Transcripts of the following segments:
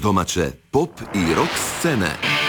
domaće pop i rock scene.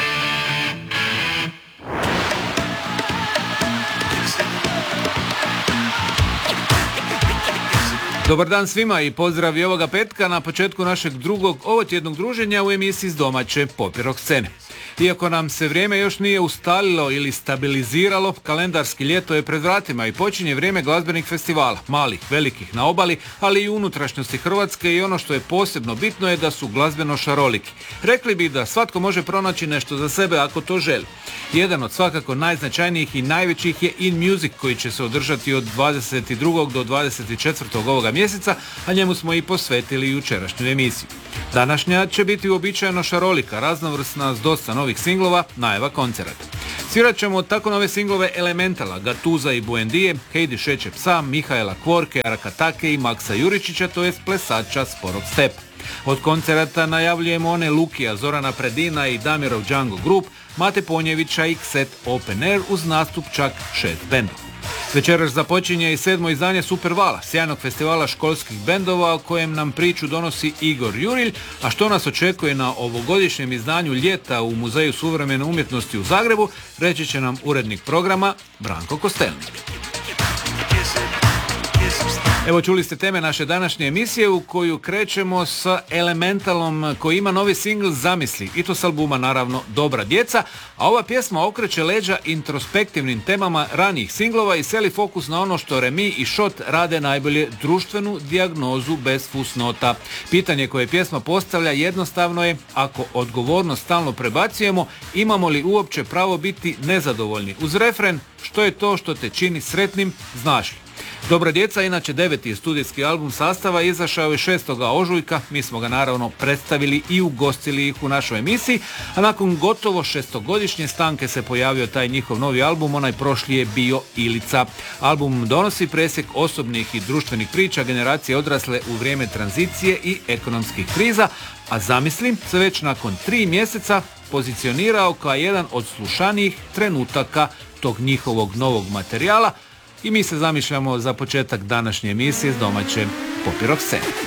Dobar dan svima i pozdrav i ovoga petka na početku našeg drugog ovotjednog druženja u emisiji iz domaće pop i rock scene. Iako nam se vrijeme još nije ustalilo ili stabiliziralo, kalendarski ljeto je pred vratima i počinje vrijeme glazbenih festivala, malih, velikih na obali, ali i u unutrašnjosti Hrvatske i ono što je posebno bitno je da su glazbeno šaroliki. Rekli bi da svatko može pronaći nešto za sebe ako to želi. Jedan od svakako najznačajnijih i najvećih je In Music koji će se održati od 22. do 24. ovoga mjeseca, a njemu smo i posvetili jučerašnju emisiju. Današnja će biti uobičajeno šarolika, raznovrsna s dosta novih singlova, najava koncerata. Svirat ćemo tako nove singlove Elementala, Gatuza i Buendije, Heidi šeće psa, Mihaela Kvorke, Arakatake i Maksa Juričića, to jest plesača Sporog stepa. Od koncerata najavljujemo one Lukija, Zorana Predina i Damirov Django Group, Mate Ponjevića i Kset Open Air uz nastup čak 6 bendova. Večeras započinje i 7. izdanje Supervala, sjajnog festivala školskih bendova o kojem nam priču donosi Igor Jurilj, a što nas očekuje na ovogodišnjem izdanju Ljeta u Muzeju suvremene umjetnosti u Zagrebu, reći će nam urednik programa Branko Kostelnik. Evo, čuli ste teme naše današnje emisije u koju krećemo s Elementalom koji ima novi singl Zamisli i to s albuma naravno Dobra djeca, a ova pjesma okreće leđa introspektivnim temama ranijih singlova i seli fokus na ono što Remi i Šot rade najbolje, društvenu dijagnozu bez fusnota. Pitanje koje pjesma postavlja jednostavno je, ako odgovornost stalno prebacujemo, imamo li uopće pravo biti nezadovoljni? Uz refren, što je to što te čini sretnim, znaš li? Dobra djeca, inače 9. studijski album sastava, izašao je 6. ožujka, mi smo ga naravno predstavili i ugostili ih u našoj emisiji, a nakon gotovo 6-godišnje stanke se pojavio taj njihov novi album, onaj prošli je bio Ilica. Album donosi presjek osobnih i društvenih priča generacije odrasle u vrijeme tranzicije i ekonomskih kriza, a Zamislim se već nakon 3 mjeseca pozicionirao kao jedan od slušanijih trenutaka tog njihovog novog materijala. I mi se zamišljamo za početak današnje emisije s domaće pop i rock scene.